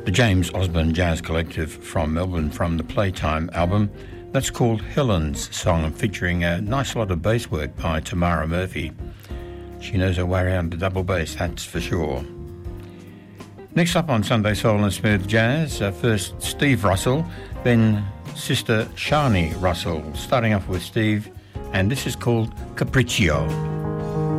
The James Osborne Jazz Collective from Melbourne from the Playtime album. That's called Helen's Song, featuring a nice lot of bass work by Tamara Murphy. She knows her way around the double bass, that's for sure. Next up on Sunday Soul and Smooth Jazz, first Steve Russell, then sister Shani Russell. Starting off with Steve, and this is called Capriccio.